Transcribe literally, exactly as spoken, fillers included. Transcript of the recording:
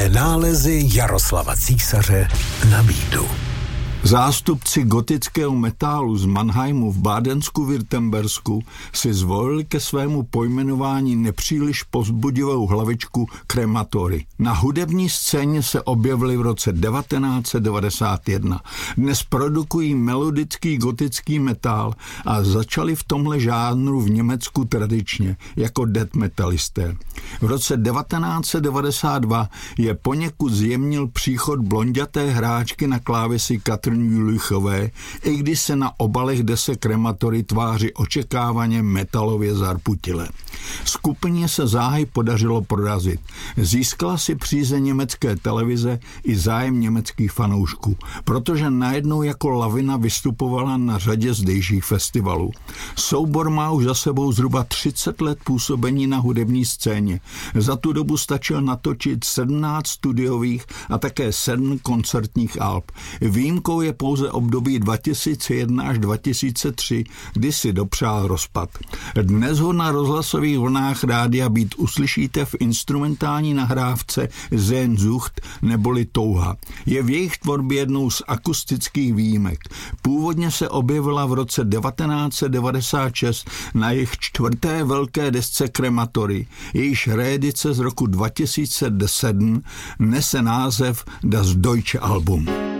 Nové nálezy Jaroslava Císaře na beatu. Zástupci gotického metálu z Mannheimu v Bádensku-Württembersku si zvolili ke svému pojmenování nepříliš povzbudivou hlavičku krematory. Na hudební scéně se objevili v roce devatenáct set devadesát jedna. Dnes produkují melodický gotický metal a začali v tomhle žánru v Německu tradičně jako death metalisté. V roce devatenáct set devadesát dva je poněkud zjemnil příchod blonďaté hráčky na klávesi Katrin Jülichové, i když se na obalech desek krematory tváří očekávaně metalově zarputile. Skupině se záhy podařilo prorazit. Získala si přízeň německé televize i zájem německých fanoušků, protože najednou jako lavina vystupovala na řadě zdejších festivalů. Soubor má už za sebou zhruba třicet let působení na hudební scéně. Za tu dobu stačil natočit sedmnáct studiových a také sedm koncertních alb. Výjimkou je pouze období dva tisíce jedna až dva tisíce tři, kdy si dopřál rozpad. Dnes ho na rozhlasových vlnách rádia Beat uslyšíte v instrumentální nahrávce Sehnsucht neboli Touha. Je v jejich tvorbě jednou z akustických výjimek. Původně se objevila v roce devatenáct set devadesát šest na jejich čtvrté velké desce Krematory. Jejíž reedice z roku dva tisíce sedm nese název Das Deutsche Album.